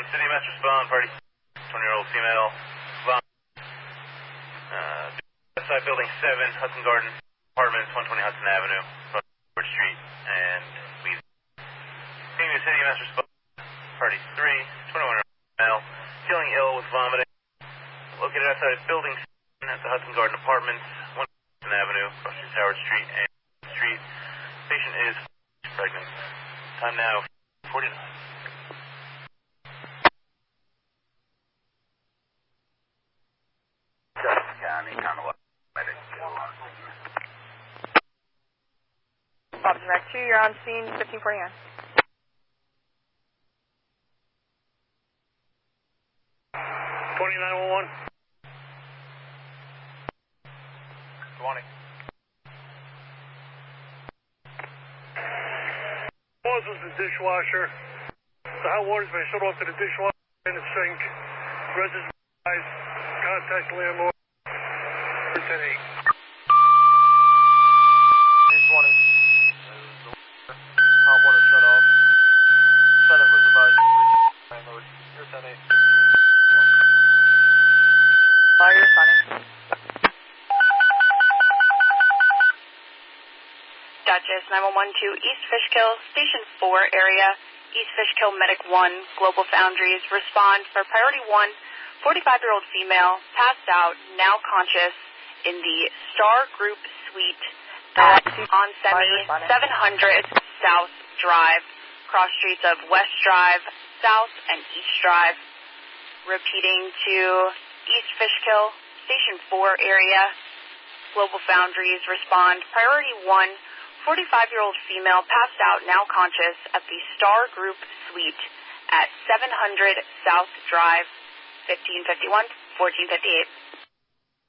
City, Master Spawn, party 20-year-old female, Westside Building 7, Hudson Garden, Apartments, 120 Hudson Avenue, Fort Street, and Lee. Senior City, Master Spawn, party 3, 21-year-old female, feeling ill with vomiting, located outside Building 7 at the Hudson Garden Apartments, 120 Hudson Avenue, across from Howard Street and Street. Patient is pregnant. Time now, 49. Bob's Rec 2, you're on scene, 1549. Was the dishwasher. The hot water's been shut off to the dishwasher and the sink. Residents advised contact landlord. 10-8. 320. Hot water shut off. Senate was advised to reach landlord. You're 10-8. You're responding. Duchess 911 to East Fishkill, Station 4 area, East Fishkill Medic 1, Global Foundries, respond for priority 1, 45-year-old female, passed out, now conscious, in the Star Group Suite at on Semi 700 South Drive, cross streets of West Drive, South and East Drive. Repeating to East Fishkill, Station 4 area, Global Foundries, respond priority 1, 45-year-old female passed out, now conscious, at the Star Group Suite at 700 South Drive, 1551, 1458.